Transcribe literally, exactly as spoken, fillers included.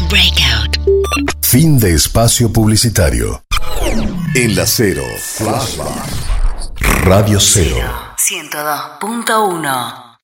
Breakout. Fin de espacio publicitario. En la Cero, Flashback. Radio Cero. ciento dos punto uno.